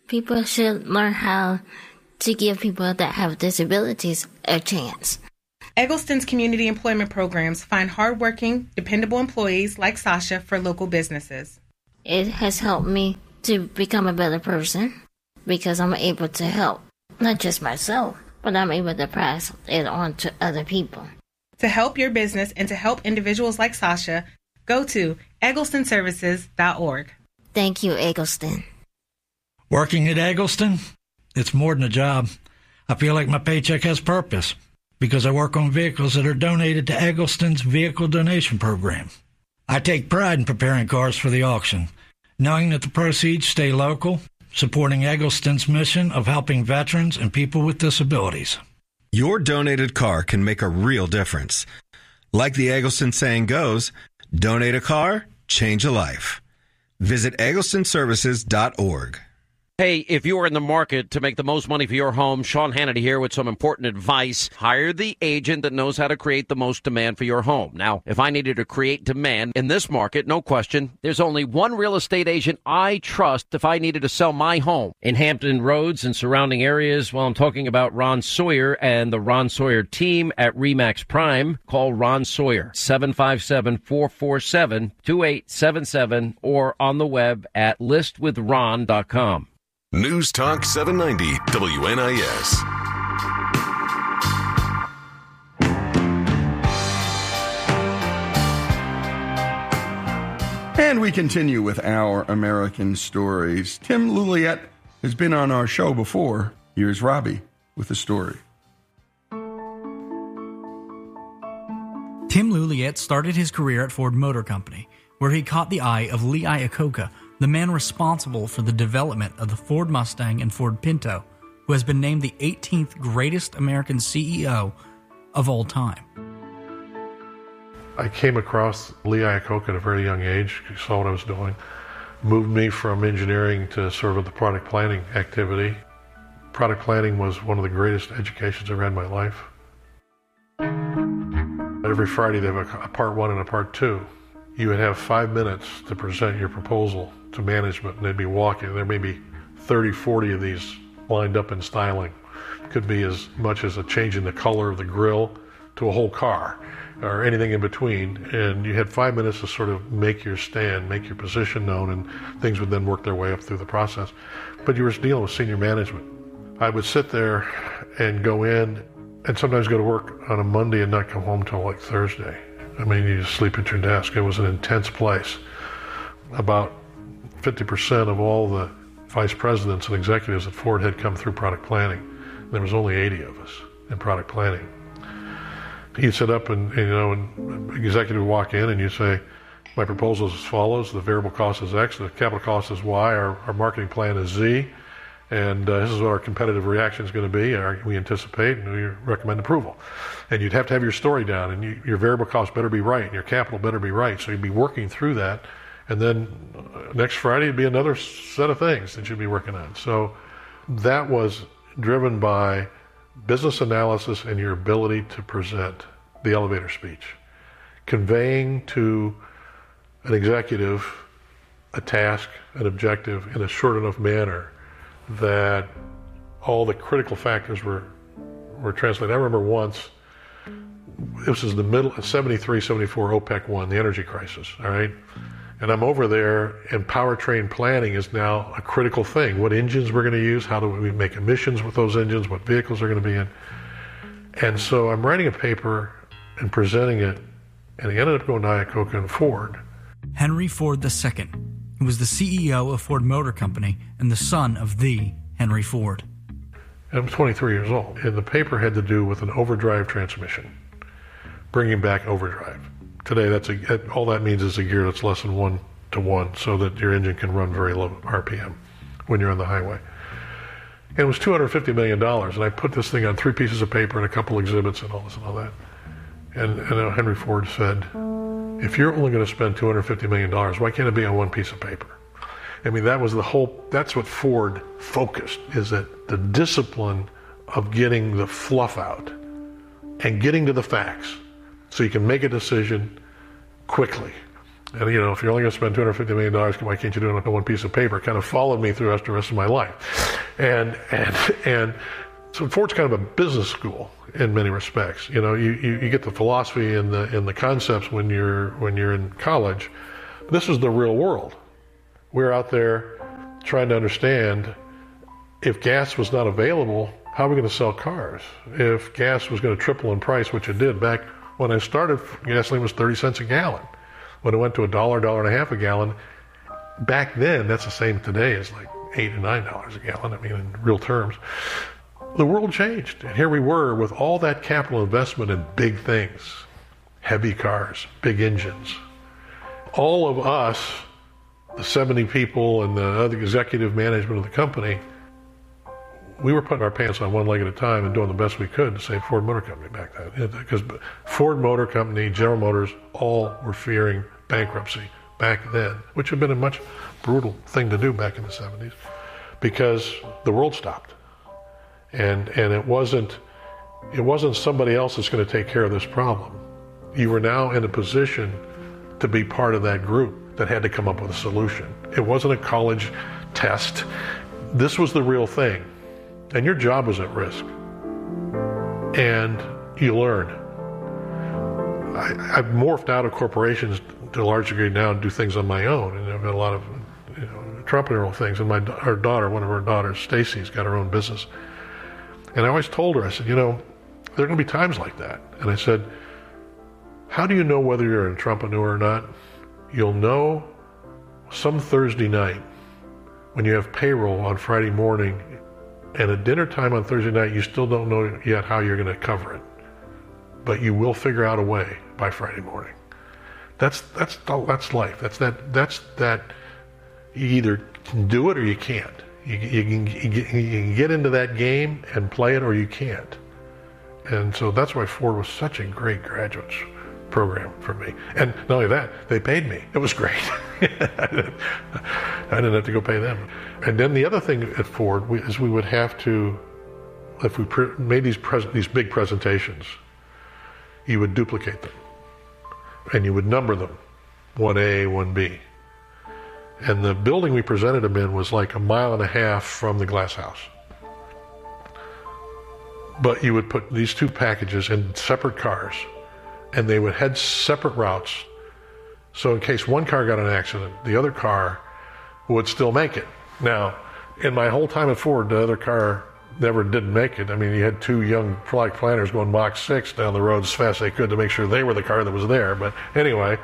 People should learn how to give people that have disabilities a chance. Eggleston's community employment programs find hardworking, dependable employees like Sasha for local businesses. It has helped me to become a better person because I'm able to help not just myself, but I'm able to pass it on to other people. To help your business and to help individuals like Sasha, go to egglestonservices.org. Thank you, Eggleston. Working at Eggleston, it's more than a job. I feel like my paycheck has purpose because I work on vehicles that are donated to Eggleston's vehicle donation program. I take pride in preparing cars for the auction, knowing that the proceeds stay local, supporting Eggleston's mission of helping veterans and people with disabilities. Your donated car can make a real difference. Like the Eggleston saying goes, donate a car, change a life. Visit egglestonservices.org. Hey, if you are in the market to make the most money for your home, Sean Hannity here with some important advice. Hire the agent that knows how to create the most demand for your home. Now, if I needed to create demand in this market, no question, there's only one real estate agent I trust if I needed to sell my home. In Hampton Roads and surrounding areas, well, I'm talking about Ron Sawyer and the Ron Sawyer team at RE/MAX Prime. Call Ron Sawyer, 757-447-2877 or on the web at listwithron.com. News Talk 790 WNIS. And we continue with our American stories. Tim Luliet has been on our show before. Here's Robbie with the story. Tim Luliet started his career at Ford Motor Company, where he caught the eye of Lee Iacocca, the man responsible for the development of the Ford Mustang and Ford Pinto, who has been named the 18th greatest American CEO of all time. I came across Lee Iacocca at a very young age. He saw what I was doing. Moved me from engineering to sort of the product planning activity. Product planning was one of the greatest educations I've had in my life. Every Friday they have a part one and a part two. You would have 5 minutes to present your proposal to management, and they'd be walking. There may be 30, 40 of these lined up in styling. Could be as much as a change in the color of the grille to a whole car or anything in between. And you had 5 minutes to sort of make your stand, make your position known, and things would then work their way up through the process. But you were dealing with senior management. I would sit there and go in and sometimes go to work on a Monday and not come home till like Thursday. I mean, you just sleep at your desk. It was an intense place. About 50% of all the vice presidents and executives at Ford had come through product planning. There was only 80 of us in product planning. You'd sit up and an executive would walk in and you say, my proposal is as follows. The variable cost is X, the capital cost is Y, our marketing plan is Z, and this is what our competitive reaction is going to be. We anticipate and we recommend approval. And you'd have to have your story down, and your variable cost better be right, and your capital better be right. So you'd be working through that, and then next Friday it'd be another set of things that you'd be working on. So that was driven by business analysis and your ability to present the elevator speech, conveying to an executive a task, an objective in a short enough manner that all the critical factors were translated. I remember once, this was the middle of 73, 74 OPEC 1, the energy crisis, all right? And I'm over there, and powertrain planning is now a critical thing. What engines we're going to use, how do we make emissions with those engines, what vehicles are going to be in. And so I'm writing a paper and presenting it, and he ended up going to Iacocca and Ford. Henry Ford II, who was the CEO of Ford Motor Company and the son of the Henry Ford. And I'm 23 years old, and the paper had to do with an overdrive transmission, bringing back overdrive. Today, all that means is a gear that's less than 1 to 1, so that your engine can run very low RPM when you're on the highway. And it was $250 million, and I put this thing on 3 pieces of paper and a couple exhibits and all this and all that. And Henry Ford said, if you're only going to spend $250 million, why can't it be on 1 piece of paper? I mean, that's what Ford focused, is that the discipline of getting the fluff out and getting to the facts so you can make a decision quickly. And, if you're only going to spend $250 million, why can't you do it on one piece of paper? It kind of followed me through the rest of my life. And so Ford's kind of a business school in many respects. You get the philosophy and the concepts when you're in college. This is the real world. We're out there trying to understand, if gas was not available, how are we going to sell cars? If gas was going to triple in price, which it did back when I started, gasoline was 30 cents a gallon. When it went to $1.50 a gallon, back then, that's the same today as like $8 and $9 a gallon. I mean, in real terms, the world changed. And here we were with all that capital investment in big things, heavy cars, big engines. All of us, the 70 people and the other executive management of the company, we were putting our pants on one leg at a time and doing the best we could to save Ford Motor Company back then. Because Ford Motor Company, General Motors, all were fearing bankruptcy back then, which had been a much brutal thing to do back in the 70s, because the world stopped. And it wasn't somebody else that's going to take care of this problem. You were now in a position to be part of that group that had to come up with a solution. It wasn't a college test. This was the real thing. And your job was at risk. And you learn. I've morphed out of corporations to a large degree now and do things on my own. And I've got a lot of entrepreneurial things. And our daughter, one of our daughters, Stacy's got her own business. And I always told her, I said, there are going to be times like that. And I said, how do you know whether you're an entrepreneur or not? You'll know some Thursday night when you have payroll on Friday morning, and at dinner time on Thursday night, you still don't know yet how you're going to cover it. But you will figure out a way by Friday morning. That's life. That's that. You either can do it or you can't. You can get into that game and play it, or you can't. And so that's why Ford was such a great graduate program for me. And not only that, they paid me. It was great. I didn't have to go pay them. And then the other thing at Ford is we would have to, if we made these big presentations, you would duplicate them. And you would number them, 1A, 1B. And the building we presented them in was like 1.5 miles from the glass house. But you would put these two packages in separate cars, and they would head separate routes. So in case one car got in an accident, the other car would still make it. Now, in my whole time at Ford, the other car never didn't make it. I mean, you had two young product planners going Mach 6 down the road as fast as they could to make sure they were the car that was there. But anyway,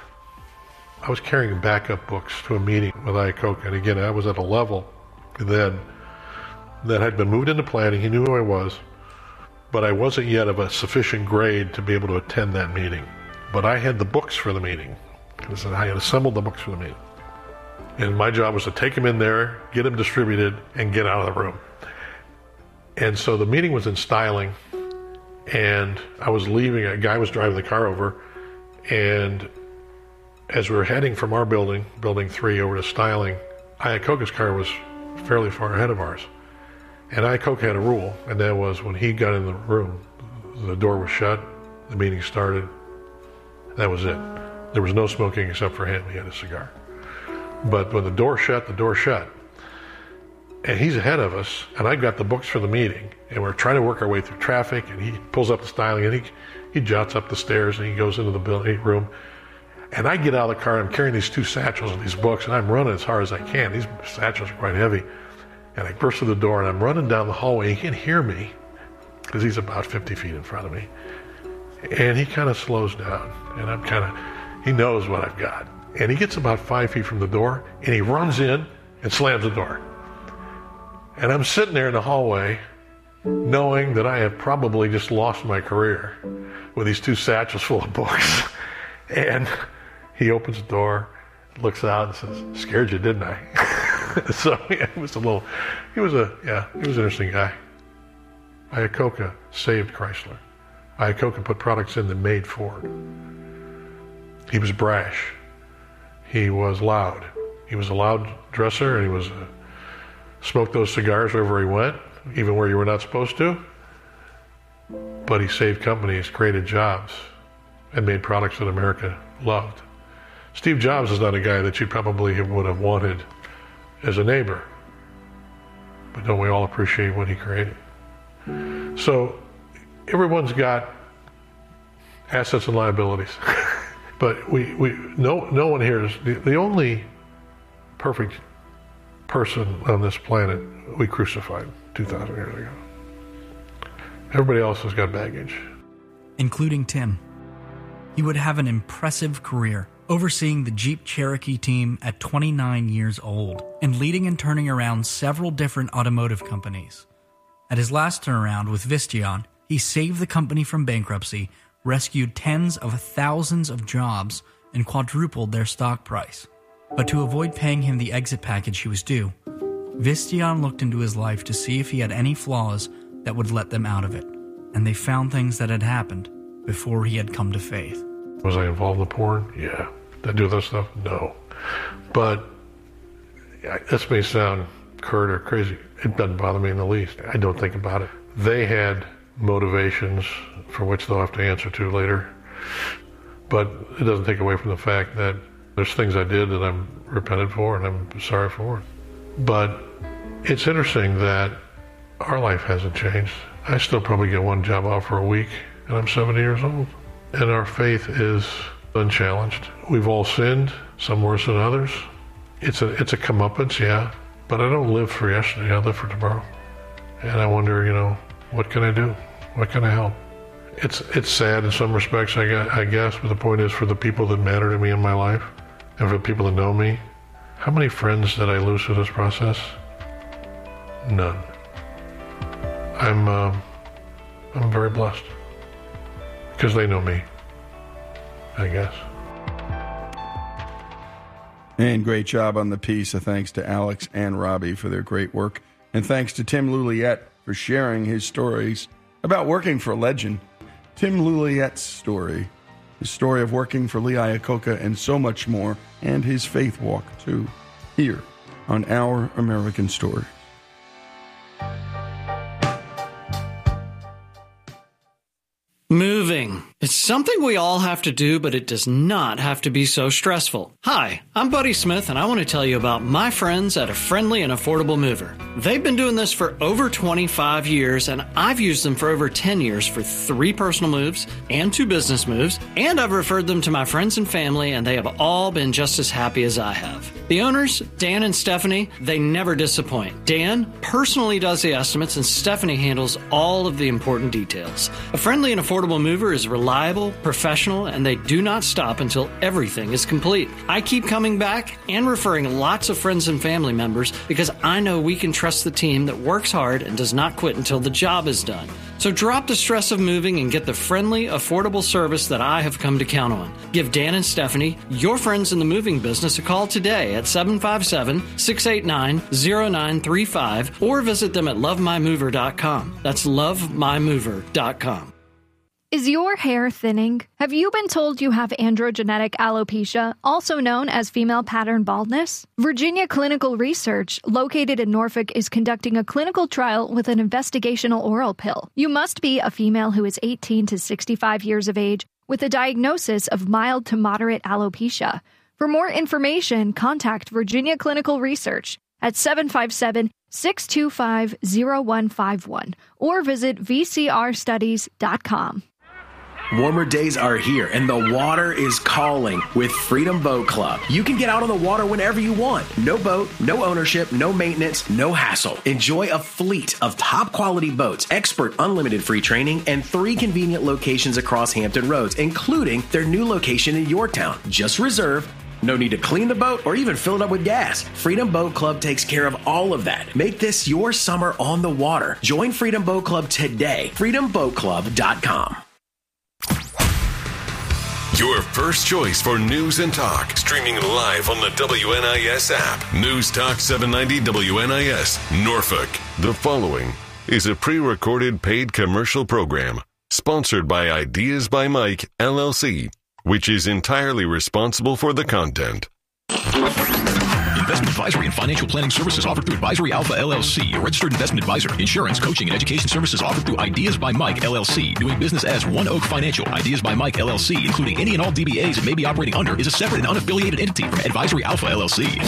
I was carrying backup books to a meeting with Iacocca. And again, I was at a level then that had been moved into planning. He knew who I was. But I wasn't yet of a sufficient grade to be able to attend that meeting. But I had the books for the meeting. I had assembled the books for the meeting. And my job was to take them in there, get them distributed, and get out of the room. And so the meeting was in Styling, and I was leaving. A guy was driving the car over, and as we were heading from our building, Building 3, over to Styling, Iacocca's car was fairly far ahead of ours. And Iacocca had a rule, and that was when he got in the room, the door was shut, the meeting started, that was it. There was no smoking except for him. He had a cigar. But when the door shut, the door shut. And he's ahead of us, and I've got the books for the meeting, and we're trying to work our way through traffic, and he pulls up the Styling, and he jots up the stairs, and he goes into the room. And I get out of the car, I'm carrying these two satchels of these books, and I'm running as hard as I can. These satchels are quite heavy. And I burst through the door, and I'm running down the hallway. He can hear me, because he's about 50 feet in front of me. And he kind of slows down, and he knows what I've got. And he gets about 5 feet from the door, and he runs in and slams the door. And I'm sitting there in the hallway, knowing that I have probably just lost my career with these two satchels full of books. And he opens the door, looks out, and says, "Scared you, didn't I?" So yeah, he was an interesting guy. Iacocca saved Chrysler. Iacocca put products in that made Ford. He was brash. He was loud. He was a loud dresser, and he was smoked those cigars wherever he went, even where you were not supposed to. But he saved companies, created jobs, and made products that America loved. Steve Jobs is not a guy that you probably would have wanted as a neighbor. But don't we all appreciate what he created? So everyone's got assets and liabilities. But no one here is the only perfect person on this planet we crucified 2,000 years ago. Everybody else has got baggage. Including Tim. He would have an impressive career, overseeing the Jeep Cherokee team at 29 years old and leading and turning around several different automotive companies. At his last turnaround with Visteon, he saved the company from bankruptcy, rescued tens of thousands of jobs, and quadrupled their stock price. But to avoid paying him the exit package he was due, Visteon looked into his life to see if he had any flaws that would let them out of it, and they found things that had happened before he had come to faith. Was I involved in porn? Yeah. Did I do that stuff? No. But this may sound curt or crazy. It doesn't bother me in the least. I don't think about it. They had motivations for which they'll have to answer to later. But it doesn't take away from the fact that there's things I did that I'm repented for and I'm sorry for. But it's interesting that our life hasn't changed. I still probably get one job offer a week, and I'm 70 years old. And our faith is unchallenged. We've all sinned, some worse than others. It's a comeuppance, yeah. But I don't live for yesterday, I live for tomorrow. And I wonder, what can I do? What can I help? It's sad in some respects, I guess, but the point is for the people that matter to me in my life, and for the people that know me, how many friends did I lose through this process? None. I'm very blessed. Because they know me, I guess. And great job on the piece. A thanks to Alex and Robbie for their great work. And thanks to Tim Luliet for sharing his stories about working for a legend. Tim Luliet's story, his story of working for Lee Iacocca and so much more, and his faith walk, too, here on Our American Story. Moving. It's something we all have to do, but it does not have to be so stressful. Hi, I'm Buddy Smith, and I want to tell you about my friends at A Friendly and Affordable Mover. They've been doing this for over 25 years, and I've used them for over 10 years for 3 personal moves and 2 business moves, and I've referred them to my friends and family, and they have all been just as happy as I have. The owners, Dan and Stephanie, they never disappoint. Dan personally does the estimates, and Stephanie handles all of the important details. A Friendly and Affordable Mover is reliable, professional, and they do not stop until everything is complete. I keep coming back and referring lots of friends and family members because I know we can trust the team that works hard and does not quit until the job is done. So drop the stress of moving and get the friendly, affordable service that I have come to count on. Give Dan and Stephanie, your friends in the moving business, a call today at 757-689-0935 or visit them at lovemymover.com. That's lovemymover.com. Is your hair thinning? Have you been told you have androgenetic alopecia, also known as female pattern baldness? Virginia Clinical Research, located in Norfolk, is conducting a clinical trial with an investigational oral pill. You must be a female who is 18 to 65 years of age with a diagnosis of mild to moderate alopecia. For more information, contact Virginia Clinical Research at 757-625-0151 or visit vcrstudies.com. Warmer days are here, and the water is calling with Freedom Boat Club. You can get out on the water whenever you want. No boat, no ownership, no maintenance, no hassle. Enjoy a fleet of top-quality boats, expert unlimited free training, and 3 convenient locations across Hampton Roads, including their new location in Yorktown. Just reserve. No need to clean the boat or even fill it up with gas. Freedom Boat Club takes care of all of that. Make this your summer on the water. Join Freedom Boat Club today. FreedomBoatClub.com. Your first choice for news and talk. Streaming live on the WNIS app. News Talk 790 WNIS, Norfolk. The following is a pre-recorded paid commercial program sponsored by Ideas by Mike, LLC, which is entirely responsible for the content. Investment advisory and financial planning services offered through Advisory Alpha LLC, a registered investment advisor. Insurance, coaching, and education services offered through Ideas by Mike LLC. Doing business as One Oak Financial. Ideas by Mike LLC, including any and all DBAs it may be operating under, is a separate and unaffiliated entity from Advisory Alpha LLC.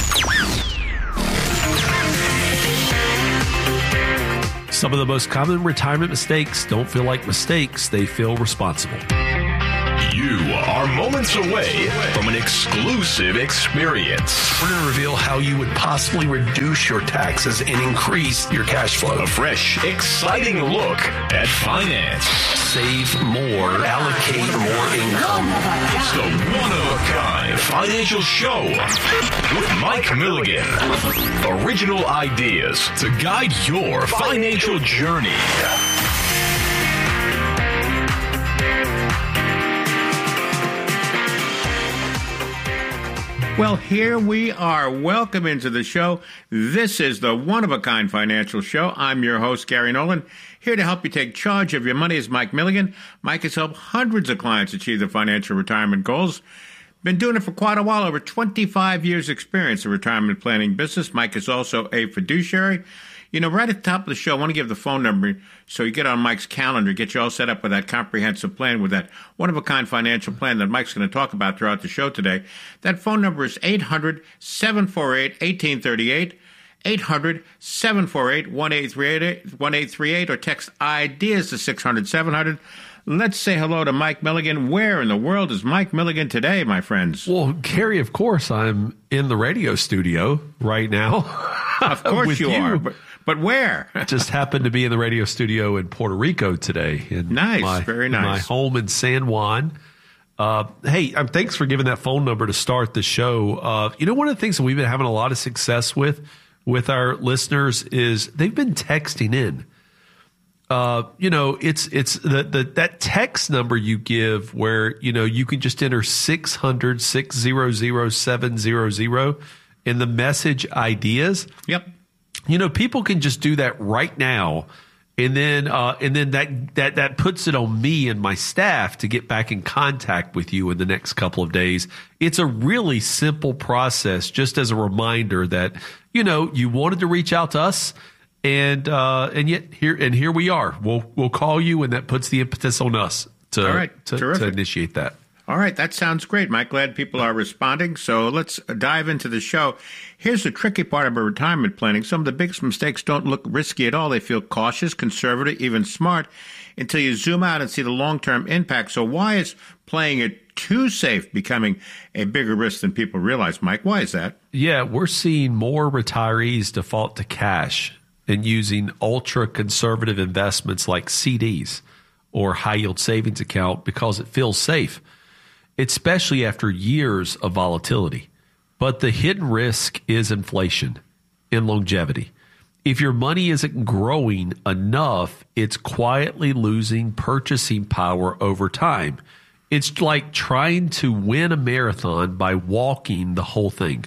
Some of the most common retirement mistakes don't feel like mistakes, they feel responsible. You are moments away from an exclusive experience. We're going to reveal how you would possibly reduce your taxes and increase your cash flow. A fresh, exciting look at finance. Save more, allocate more income. It's the one-of-a-kind financial show with Mike Milligan. Original ideas to guide your financial journey. Well, here we are. Welcome into the show. This is the one-of-a-kind financial show. I'm your host, Gary Nolan. Here to help you take charge of your money is Mike Milligan. Mike has helped hundreds of clients achieve their financial retirement goals. Been doing it for quite a while, over 25 years experience in retirement planning business. Mike is also a fiduciary. You know, right at the top of the show, I want to give the phone number so you get on Mike's calendar, get you all set up with that comprehensive plan, with that one-of-a-kind financial plan that Mike's going to talk about throughout the show today. That phone number is 800-748-1838, 800-748-1838, or text IDEAS to 600-700. Let's say hello to Mike Milligan. Where in the world is Mike Milligan today, my friends? Well, Gary, of course, I'm in the radio studio right now. Of course you are. But where? Just happened to be in the radio studio in Puerto Rico today. Nice, very nice. My home in San Juan. Hey, thanks for giving that phone number to start the show. You know, one of the things that we've been having a lot of success with our listeners is they've been texting in. You know, it's that text number you give where, you know, you can just enter 600-600-700 in the message ideas. Yep. You know, people can just do that right now, and then that puts it on me and my staff to get back in contact with you in the next couple of days. It's a really simple process, just as a reminder that, you know, you wanted to reach out to us, and yet here we are. We'll call you, and that puts the impetus on us to initiate that. All right, that sounds great, Mike. Glad people are responding. So let's dive into the show. Here's the tricky part about retirement planning. Some of the biggest mistakes don't look risky at all. They feel cautious, conservative, even smart, until you zoom out and see the long-term impact. So why is playing it too safe becoming a bigger risk than people realize, Mike? Why is that? Yeah, we're seeing more retirees default to cash and using ultra-conservative investments like CDs or high-yield savings account because it feels safe, especially after years of volatility. But the hidden risk is inflation and longevity. If your money isn't growing enough, it's quietly losing purchasing power over time. It's like trying to win a marathon by walking the whole thing.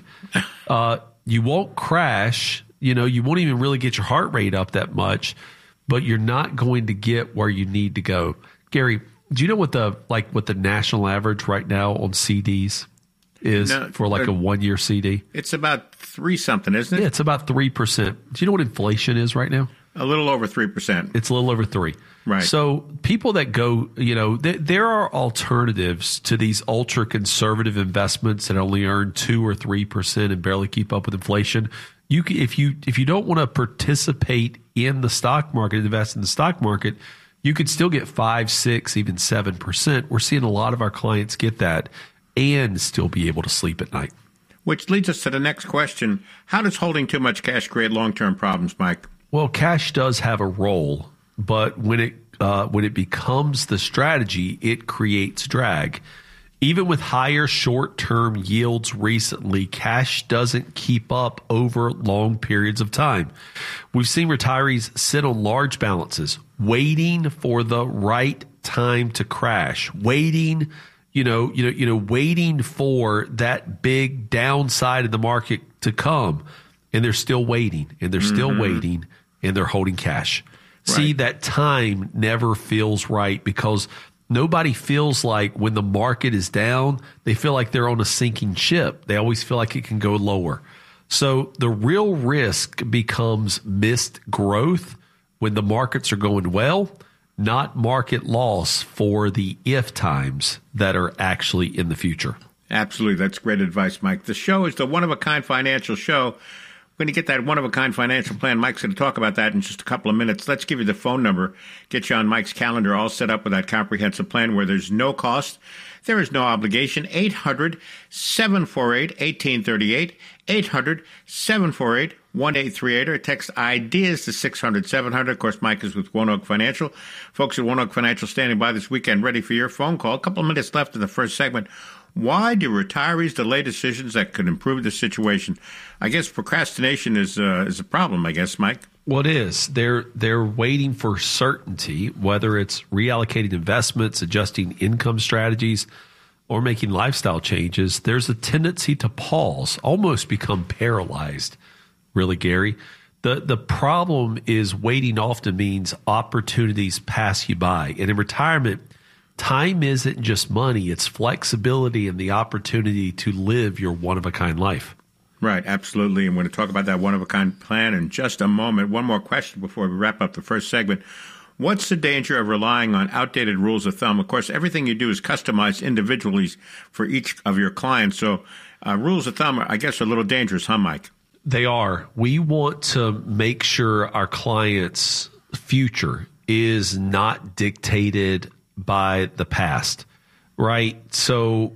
You won't crash. You know, you won't even really get your heart rate up that much, but you're not going to get where you need to go. Gary, do you know what the national average right now on CDs is for like a 1 year CD? It's about 3-something, isn't it? Yeah, it's about 3%. Do you know what inflation is right now? A little over 3%. It's a little over 3%. Right. So people that go, you know, there are alternatives to these ultra conservative investments that only earn 2 or 3% and barely keep up with inflation. You can, if you don't want to participate in the stock market, invest in the stock market, you could still get 5, 6, even 7%. We're seeing a lot of our clients get that and still be able to sleep at night. Which leads us to the next question. How does holding too much cash create long-term problems, Mike? Well, cash does have a role, but when it becomes the strategy, it creates drag. Even with higher short-term yields recently, cash doesn't keep up over long periods of time. We've seen retirees sit on large balances, waiting for the right time to crash, waiting for that big downside of the market to come, and they're still waiting, and they're still waiting, and they're holding cash. Right. See, that time never feels right because nobody feels like when the market is down, they feel like they're on a sinking ship. They always feel like it can go lower. So the real risk becomes missed growth when the markets are going well, not market loss for the if times that are actually in the future. Absolutely. That's great advice, Mike. The show is the One-of-a-Kind Financial Show. We're going to get that one-of-a-kind financial plan. Mike's going to talk about that in just a couple of minutes. Let's give you the phone number, get you on Mike's calendar, all set up with that comprehensive plan where there's no cost. There is no obligation. 800-748-1838, 800-748-1838, or text IDEAS to 600-700. Of course, Mike is with One Oak Financial. Folks at One Oak Financial standing by this weekend ready for your phone call. A couple of minutes left in the first segment. Why do retirees delay decisions that could improve the situation? I guess procrastination is a problem, I guess, Mike. Well, it is. They're waiting for certainty, whether it's reallocating investments, adjusting income strategies, or making lifestyle changes. There's a tendency to pause, almost become paralyzed, really, Gary. The problem is waiting often means opportunities pass you by. And in retirement, time isn't just money. It's flexibility and the opportunity to live your one-of-a-kind life. Right, absolutely. And we're going to talk about that one-of-a-kind plan in just a moment. One more question before we wrap up the first segment. What's the danger of relying on outdated rules of thumb? Of course, everything you do is customized individually for each of your clients. So rules of thumb, I guess, are a little dangerous, huh, Mike? They are. We want to make sure our clients' future is not dictated by the past, right? So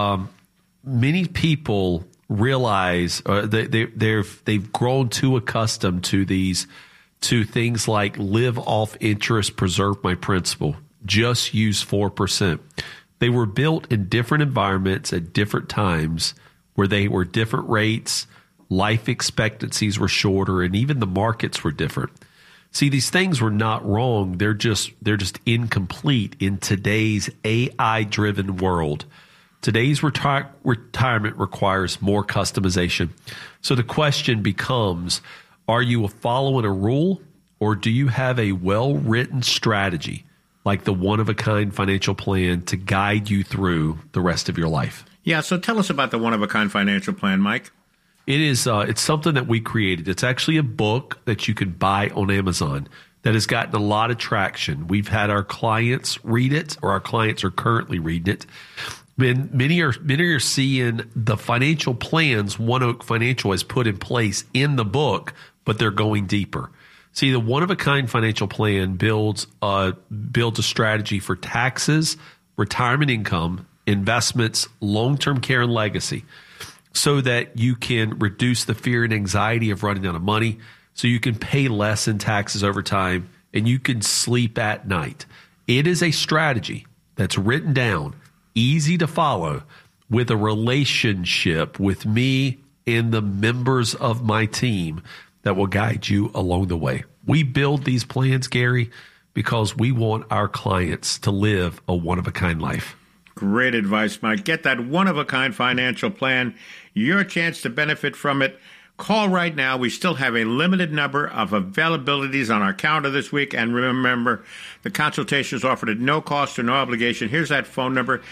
many people realize they've grown too accustomed to things like live off interest, preserve my principal, just use 4%. They were built in different environments at different times where they were different rates, life expectancies were shorter, and even the markets were different. See, these things were not wrong. They're just incomplete in today's AI-driven world. Today's retirement requires more customization. So the question becomes, are you following a rule, or do you have a well-written strategy like the one-of-a-kind financial plan to guide you through the rest of your life? Yeah, so tell us about the one-of-a-kind financial plan, Mike. It is. It's something that we created. It's actually a book that you can buy on Amazon that has gotten a lot of traction. We've had our clients read it, or our clients are currently reading it. Many are seeing the financial plans One Oak Financial has put in place in the book, but they're going deeper. See, the one-of-a-kind financial plan builds a strategy for taxes, retirement income, investments, long-term care, and legacy, so that you can reduce the fear and anxiety of running out of money, so you can pay less in taxes over time, and you can sleep at night. It is a strategy that's written down, easy to follow, with a relationship with me and the members of my team that will guide you along the way. We build these plans, Gary, because we want our clients to live a one-of-a-kind life. Great advice, Mike. Get that one-of-a-kind financial plan. Your chance to benefit from it. Call right now. We still have a limited number of availabilities on our calendar this week. And remember, the consultation is offered at no cost or no obligation. Here's that phone number,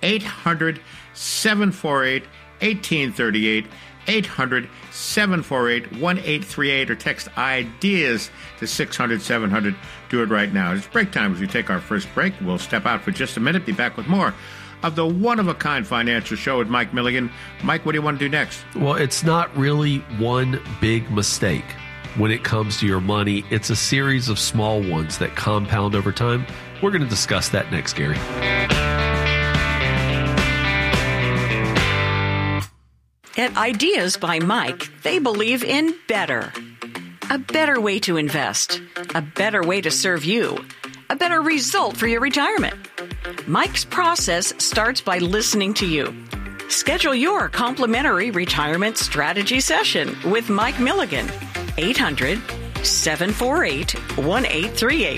800-748-1838, 800-748-1838, or text IDEAS to 600-700. Do it right now. It's break time as we take our first break. We'll step out for just a minute, be back with more of the One-of-a-Kind Financial Show with Mike Milligan. Mike, what do you want to do next? Well, it's not really one big mistake when it comes to your money. It's a series of small ones that compound over time. We're going to discuss that next, Gary. At Ideas by Mike, they believe in better. A better way to invest. A better way to serve you. A better result for your retirement. Mike's process starts by listening to you. Schedule your complimentary retirement strategy session with Mike Milligan. 800-748-1838.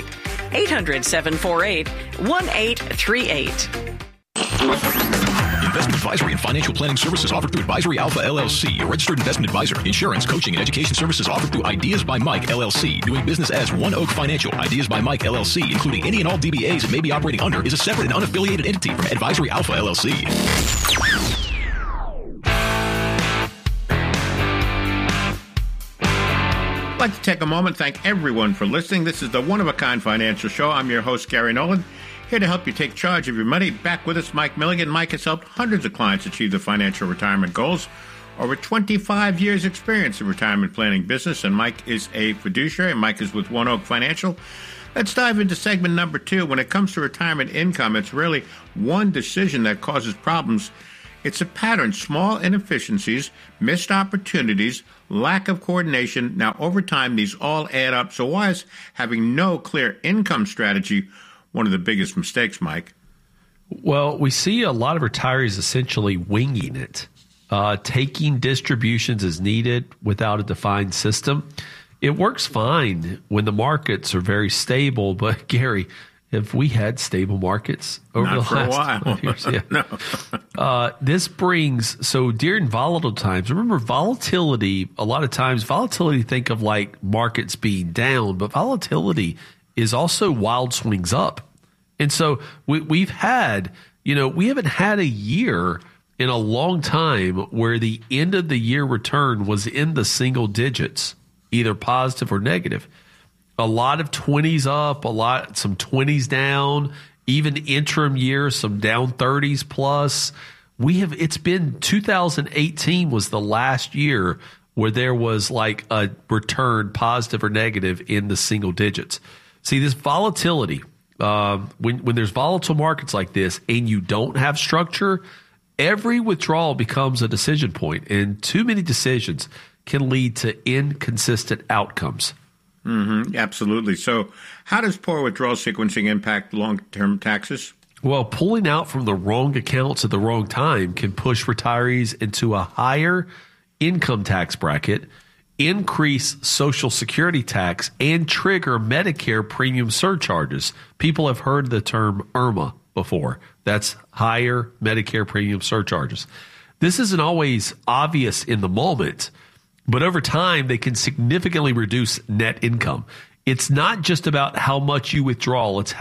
800-748-1838. Investment advisory and financial planning services offered through Advisory Alpha LLC, a registered investment advisor. Insurance, coaching, and education services offered through Ideas by Mike LLC. Doing business as One Oak Financial. Ideas by Mike LLC, including any and all DBAs it may be operating under, is a separate and unaffiliated entity from Advisory Alpha LLC. I'd like to take a moment to thank everyone for listening. This is the One-of-a-Kind Financial Show. I'm your host, Gary Nolan, here to help you take charge of your money. Back with us, Mike Milligan. Mike has helped hundreds of clients achieve their financial retirement goals. Over 25 years experience in retirement planning business, and Mike is a fiduciary. Mike is with One Oak Financial. Let's dive into segment number 2. When it comes to retirement income, it's really one decision that causes problems. It's a pattern: small inefficiencies, missed opportunities, lack of coordination. Now, over time, these all add up. So why is having no clear income strategy one of the biggest mistakes, Mike? Well, we see a lot of retirees essentially winging it, taking distributions as needed without a defined system. It works fine when the markets are very stable, but Gary, have we had stable markets over Not the last 12 years? Yeah. No. This brings, so during volatile times, remember volatility, a lot of times volatility, think of like markets being down, but volatility is also wild swings up. And so we've had, we haven't had a year in a long time where the end of the year return was in the single digits, either positive or negative. A lot of 20s up, some 20s down, even interim years, some down 30s plus. It's been 2018 was the last year where there was like a return positive or negative in the single digits. See, this volatility, when there's volatile markets like this and you don't have structure, every withdrawal becomes a decision point, and too many decisions can lead to inconsistent outcomes. Mm-hmm, absolutely. So how does poor withdrawal sequencing impact long-term taxes? Well, pulling out from the wrong accounts at the wrong time can push retirees into a higher income tax bracket, increase Social Security tax, and trigger Medicare premium surcharges. People have heard the term IRMA before. That's higher Medicare premium surcharges. This isn't always obvious in the moment, but over time, they can significantly reduce net income. It's not just about how much you withdraw. It's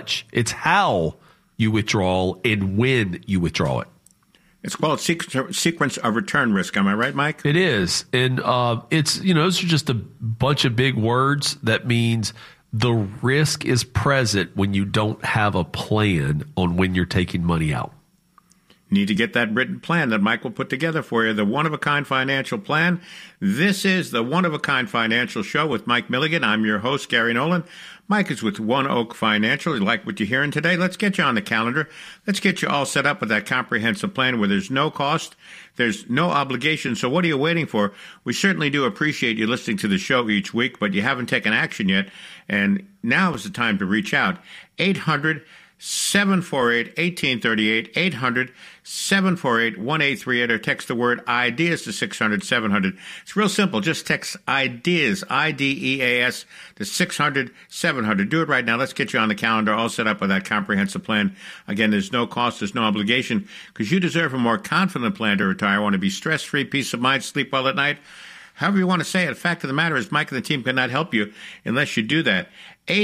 how you withdraw and when you withdraw it. It's called sequence of return risk. Am I right, Mike? It is. And those are just a bunch of big words. That means the risk is present when you don't have a plan on when you're taking money out. Need to get that written plan that Mike will put together for you, the One-of-a-Kind Financial Plan. This is the One-of-a-Kind Financial Show with Mike Milligan. I'm your host, Gary Nolan. Mike is with One Oak Financial. You like what you're hearing today? Let's get you on the calendar. Let's get you all set up with that comprehensive plan where there's no cost, there's no obligation. So what are you waiting for? We certainly do appreciate you listening to the show each week, but you haven't taken action yet. And now is the time to reach out. 800-748-1838, 800-748-1838, or text the word IDEAS to 600-700. It's real simple. Just text IDEAS, IDEAS, to 600-700. Do it right now. Let's get you on the calendar, all set up with that comprehensive plan. Again, there's no cost, there's no obligation, because you deserve a more confident plan to retire. Want to be stress-free, peace of mind, sleep well at night. However you want to say it. The fact of the matter is Mike and the team cannot help you unless you do that.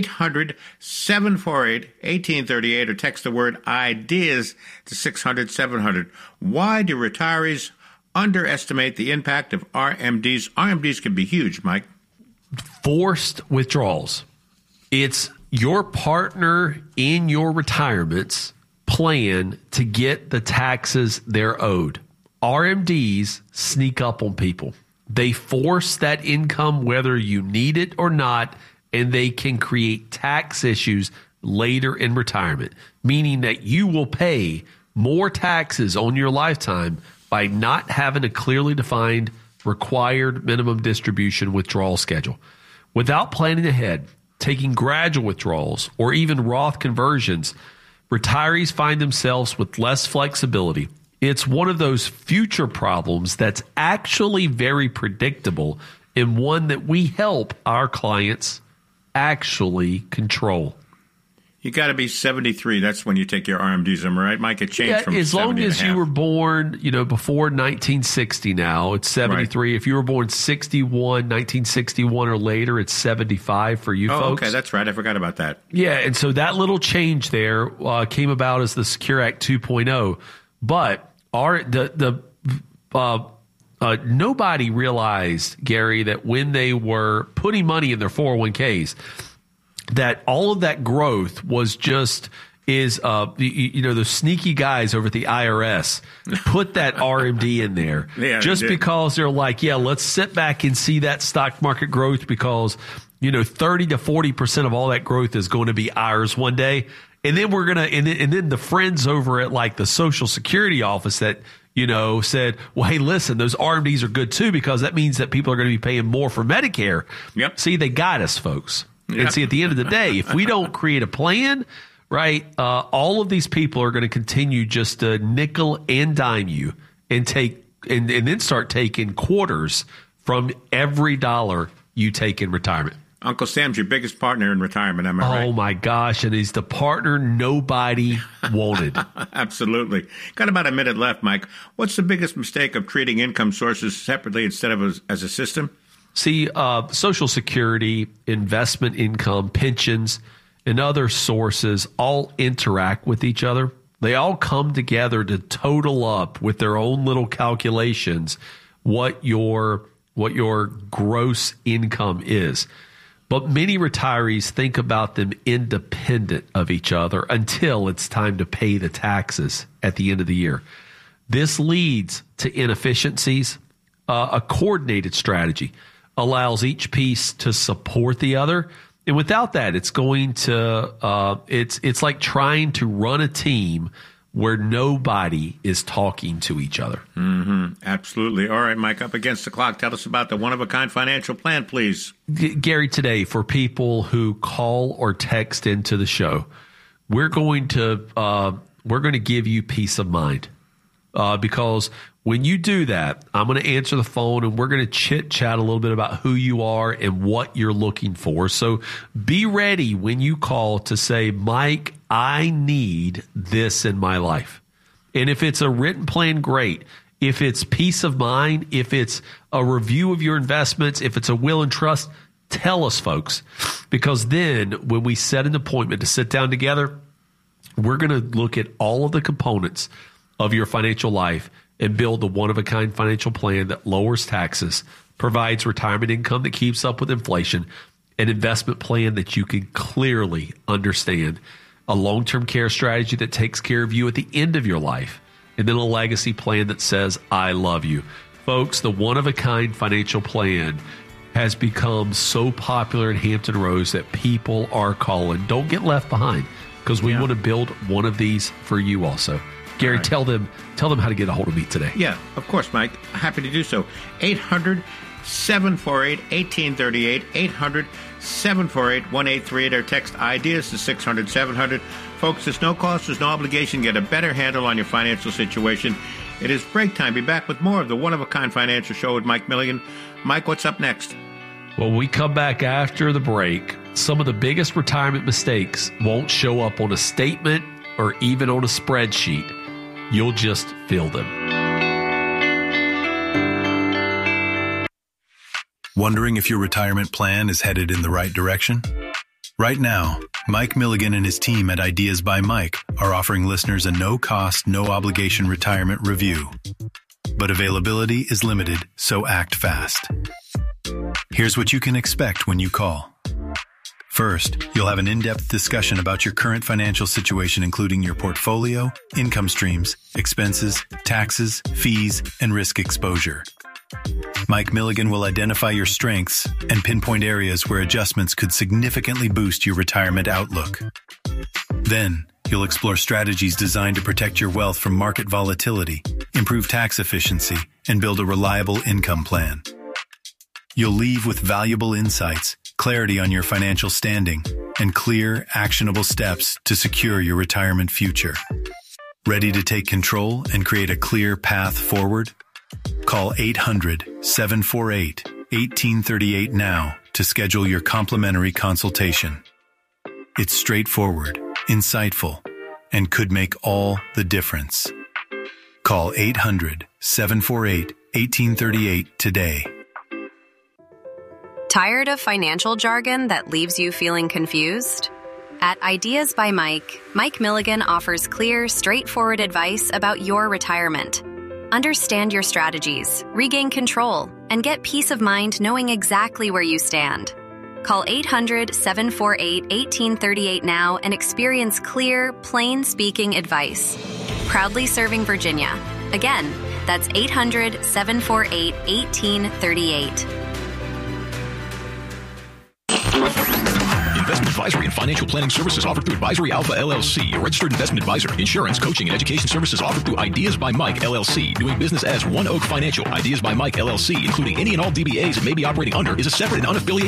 800-748-1838, or text the word IDEAS to 600-700. Why do retirees underestimate the impact of RMDs? RMDs can be huge, Mike. Forced withdrawals. It's your partner in your retirement plan to get the taxes they're owed. RMDs sneak up on people. They force that income whether you need it or not, and they can create tax issues later in retirement, meaning that you will pay more taxes on your lifetime by not having a clearly defined required minimum distribution withdrawal schedule. Without planning ahead, taking gradual withdrawals, or even Roth conversions, retirees find themselves with less flexibility. It's one of those future problems that's actually very predictable, and one that we help our clients actually control. You got to be 73. That's when you take your RMDs. Am I right, Mike? It changed from 70 as long as you were born, before 1960 now, it's 73. Right. If you were born 1961 or later, it's 75 for you folks. Okay, that's right. I forgot about that. Yeah, and so that little change there came about as the Secure Act 2.0. But nobody realized, Gary, that when they were putting money in their 401ks, that all of that growth was just the sneaky guys over at the IRS put that RMD in there just because they're like, let's sit back and see that stock market growth because, 30 to 40% of all that growth is going to be ours one day. And then we're going to, and then the friends over at like the Social Security office that, said, well, hey, listen, those RMDs are good too, because that means that people are going to be paying more for Medicare. Yep. See, they got us, folks. Yep. And see, at the end of the day, if we don't create a plan, right, all of these people are going to continue just to nickel and dime you and take, and then start taking quarters from every dollar you take in retirement. Uncle Sam's your biggest partner in retirement, am I right? Oh, my gosh. And he's the partner nobody wanted. Absolutely. Got about a minute left, Mike. What's the biggest mistake of treating income sources separately instead of as a system? See, Social Security, investment income, pensions, and other sources all interact with each other. They all come together to total up with their own little calculations what your gross income is. But many retirees think about them independent of each other until it's time to pay the taxes at the end of the year. This leads to inefficiencies. A coordinated strategy allows each piece to support the other. And without that, it's going to it's like trying to run a team where nobody is talking to each other. Mm-hmm. Absolutely. All right, Mike, up against the clock. Tell us about the one-of-a-kind financial plan, please. Gary, today, for people who call or text into the show, we're going to give you peace of mind because when you do that, I'm going to answer the phone and we're going to chit-chat a little bit about who you are and what you're looking for. So be ready when you call to say, Mike, I need this in my life. And if it's a written plan, great. If it's peace of mind, if it's a review of your investments, if it's a will and trust, tell us, folks. Because then when we set an appointment to sit down together, we're going to look at all of the components of your financial life and build the one-of-a-kind financial plan that lowers taxes, provides retirement income that keeps up with inflation, an investment plan that you can clearly understand, a long-term care strategy that takes care of you at the end of your life, and then a legacy plan that says, I love you. Folks, the one-of-a-kind financial plan has become so popular in Hampton Roads that people are calling. Don't get left behind because we want to build one of these for you also. Gary, right. Tell them how to get a hold of me today. Yeah, of course, Mike. Happy to do so. 800-748-1838. 800-748-1838. Our text ideas to 600-700. Folks, there's no cost, there's no obligation. Get a better handle on your financial situation. It is break time. Be back with more of the One-of-a-Kind Financial Show with Mike Milligan. Mike, what's up next? Well, we come back after the break. Some of the biggest retirement mistakes won't show up on a statement or even on a spreadsheet. You'll just feel them. Wondering if your retirement plan is headed in the right direction? Right now, Mike Milligan and his team at Ideas by Mike are offering listeners a no-cost, no-obligation retirement review. But availability is limited, so act fast. Here's what you can expect when you call. First, you'll have an in-depth discussion about your current financial situation, including your portfolio, income streams, expenses, taxes, fees, and risk exposure. Mike Milligan will identify your strengths and pinpoint areas where adjustments could significantly boost your retirement outlook. Then, you'll explore strategies designed to protect your wealth from market volatility, improve tax efficiency, and build a reliable income plan. You'll leave with valuable insights, clarity on your financial standing, and clear, actionable steps to secure your retirement future. Ready to take control and create a clear path forward? Call 800-748-1838 now to schedule your complimentary consultation. It's straightforward, insightful, and could make all the difference. Call 800-748-1838 today. Tired of financial jargon that leaves you feeling confused? At Ideas by Mike, Mike Milligan offers clear, straightforward advice about your retirement. Understand your strategies, regain control, and get peace of mind knowing exactly where you stand. Call 800-748-1838 now and experience clear, plain-speaking advice. Proudly serving Virginia. Again, that's 800-748-1838. Investment advisory and financial planning services offered through Advisory Alpha LLC, a registered investment advisor. Insurance, coaching, and education services offered through Ideas by Mike LLC. Doing business as One Oak Financial. Ideas by Mike LLC, including any and all DBAs it may be operating under, is a separate and unaffiliated